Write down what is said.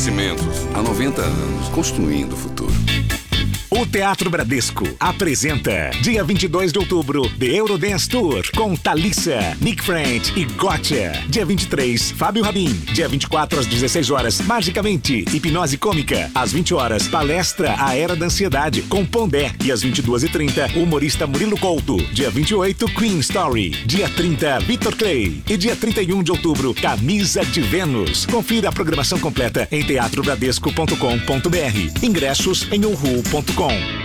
Cimentos, há 90 anos, construindo o futuro. O Teatro Bradesco apresenta, dia 22 de outubro, The Eurodance Tour, com Thalissa, Nick French e Gotcha. Dia 23, Fábio Rabin. Dia 24, às 16 horas, Magicamente, Hipnose Cômica. Às 20 horas, palestra A Era da Ansiedade, com Pondé. E às 22h30, humorista Murilo Couto. Dia 28, Queen Story. Dia 30, Vitor Clay. E dia 31 de outubro, Camisa de Vênus. Confira a programação completa em teatrobradesco.com.br. Ingressos em uhu.com.